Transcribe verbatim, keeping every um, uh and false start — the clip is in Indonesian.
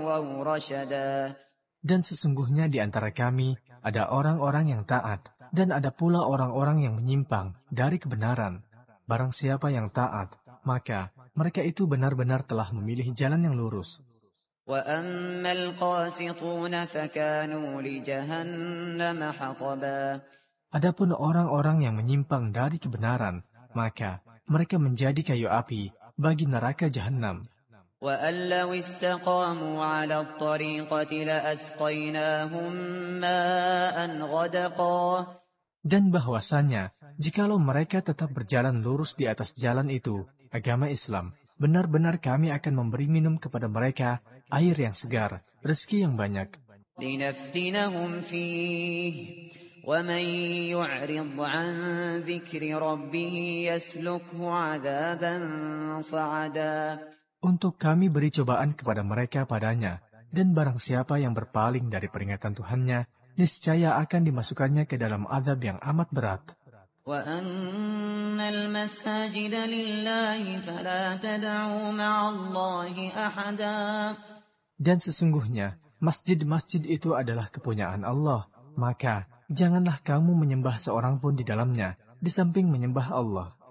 وغووا رشدا. Dan sesungguhnya di antara kami ada orang-orang yang taat, dan ada pula orang-orang yang menyimpang dari kebenaran. Barang siapa yang taat, maka mereka itu benar-benar telah memilih jalan yang lurus. وَأَمَّا الْقَاسِطُونَ فَكَانُوا لِجَهَنَّمَ حَطَبًا. Adapun orang-orang yang menyimpang dari kebenaran, maka mereka menjadi kayu api bagi neraka jahanam. وَأَن لَّوْ اسْتَقَامُوا عَلَى الطَّرِيقَةِ لَأَسْقَيْنَاهُم مَّاءً غَدَقًا. Dan bahwasanya, jikalau mereka tetap berjalan lurus di atas jalan itu, agama Islam, benar-benar kami akan memberi minum kepada mereka air yang segar, rezeki yang banyak. لِنَفْتِنَهُمْ فِيهِ وَمَن يُعْرِضْ عَن ذِكْرِ رَبِّهِ يَسْلُكْهُ عَذَابًا صَعَدًا. Untuk kami beri cobaan kepada mereka padanya, dan barang siapa yang berpaling dari peringatan Tuhannya, niscaya akan dimasukkannya ke dalam azab yang amat berat. وَأَنَّ الْمَسَاجِدَ لِلَّهِ فَلَا تَدْعُوا مَعَ اللَّهِ أَحَدًا. Dan sesungguhnya, masjid-masjid itu adalah kepunyaan Allah, maka janganlah kamu menyembah seorang pun di dalamnya, di samping menyembah Allah.